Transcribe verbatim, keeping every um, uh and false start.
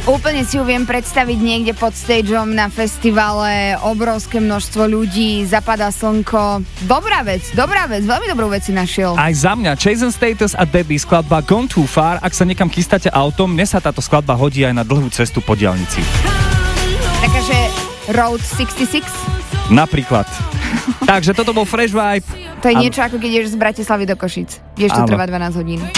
Úplne si ju viem predstaviť niekde pod stageom na festivale, obrovské množstvo ľudí, zapadá slnko. Dobrá vec, dobrá vec, veľmi dobrú vec si našiel. Aj za mňa, Chase and Status a Debbie, skladba Gone Too Far. Ak sa niekam chystáte autom, mne sa táto skladba hodí aj na dlhú cestu po diaľnici. Takže Road šesťdesiatšesť? Napríklad. Takže toto bol Fresh Vibe. To je A... niečo, ako keď ideš z Bratislavy do Košíc. Vieš, to trvá dvanásť hodín.